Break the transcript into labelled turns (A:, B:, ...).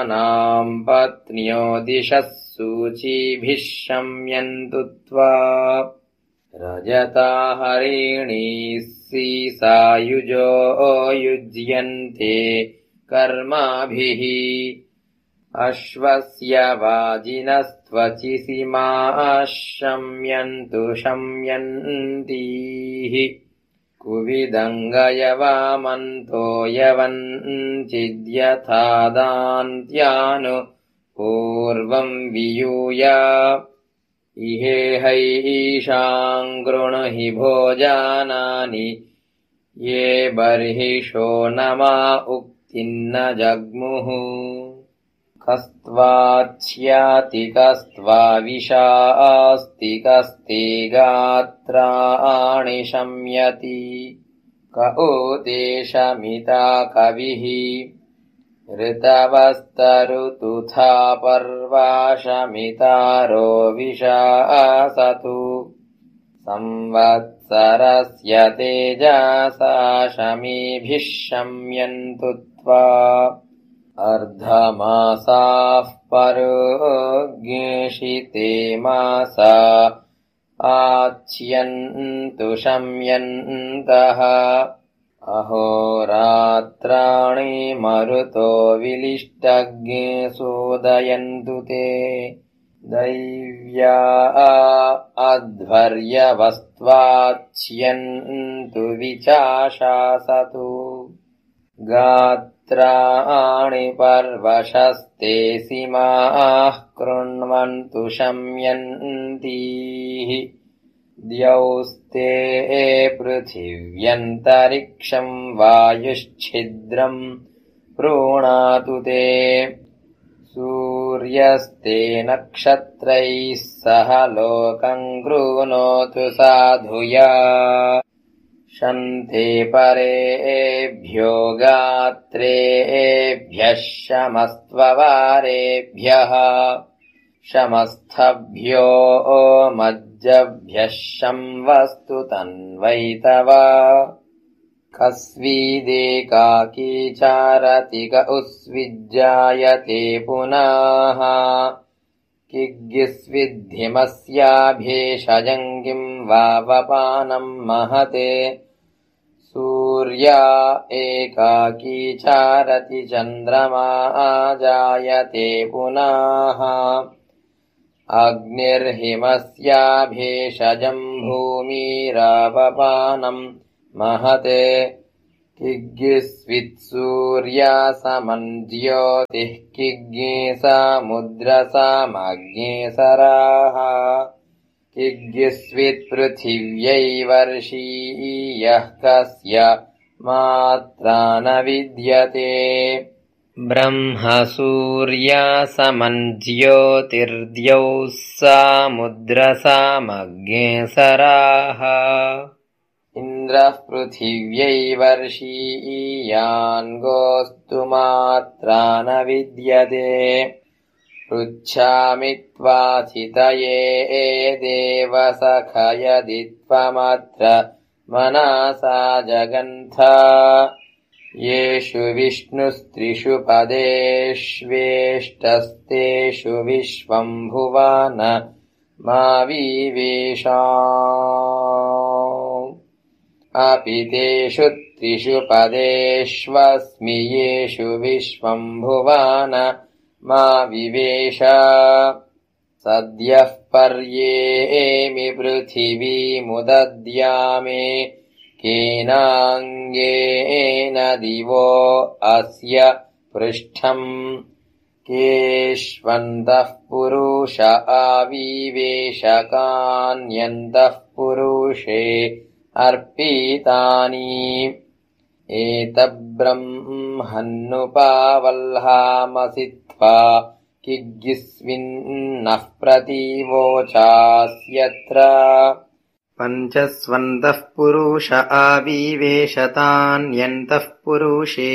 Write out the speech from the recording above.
A: नाम पत्न्यो दिशः सूचीभिः शम्यन्तु त्वा रजता हरिणीः सीसायुजो युज्यन्ते कर्माभिः अश्वस्य वाजिनस्त्वचिसीमाः शम्यन्तु शम्यन्तीः कुविदङ्गयवामन्तो यवञ्चिद्यथा दान्त्यानु पूर्वं वियूय इहेहैषां गृणुहि भोजानानि ये बर्हिषो नमा उक्तिन्न जग्मुः कस्त्वाच्छ्याति कस्त्वाविशास्ति कस्ते गात्राणि शम्यति क ऊतेशमिता कविः ऋतवस्तरुतुथा पर्वाशमितारो विशासतु संवत्सरस्य तेजसा शमीभिः शम्यन्तु त्वा अर्धमासाः परुज्ञेषिते मासा आच्यन्तु शम्यन्तः अहोरात्राणि मरुतो विलिष्टज्ञे सोदयन्तु ते दैव्या अध्वर्यवस्त्वाच्यन्तु विचाशासतु गात्राणि पर्वशस्ते सीमाः कृण्वन्तु शम्यन्तीः द्यौस्ते पृथिव्यन्तरिक्षं वायुश्छिद्रं प्रोणातु ते सूर्यस्ते नक्षत्रैः सह लोकं गृह्णोतु साधुया शन्ते परेभ्यो गात्रेभ्यः शमस्त्ववारेभ्यः शमस्थभ्यो मज्जभ्यः शंवस्तु तन्वैतवा कस्विदेकाकी चारति क उस्विज्जायते पुनः किग्गिस्विद्धिमस्याभेषजं किं वावपानं महते सूर्या एकाकी चारति चन्द्रमा जायते पुनः अग्निर्हिमस्याभेषजं भूमिरावपानं महते किग्गिस्वित्सूर्या समञ्ज्योतिः किग्गे समुद्रसामग्नेसराः किग्गिस्वित्पृथिव्यै वर्षी यः कस्य मात्रा न विद्यते ब्रह्मसूर्या समञ्ज्योतिर्द्यौः समुद्रसामग्नेसराः इन्द्रः पृथिव्यै वर्षीयान्गोऽस्तु मात्रा न विद्यते पृच्छामि त्वाथितये देवसखयदित्वमत्र मनसा जगन्थ येषु विष्णुस्त्रिषु पदेष्वेष्टस्तेषु विश्वम्भुवान मा विवेशा अपि तेषु त्रिषु पदेष्वस्मि येषु विश्वम्भुवान मा विवेश सद्यः पर्येमि पृथिवीमुदद्यामे केनाङ्गेन दिवो अस्य पृष्ठम् केष्वन्तः पुरुष आविवेशकान्यन्तः पुरुषे अर्पितानि एतब्रह्मन्नुपावल्हामसि त्वा किग्गिस्विन्नः प्रतीवोचास्यत्र पञ्चस्वन्तः पुरुष आविवेशतान्यन्तः पुरुषे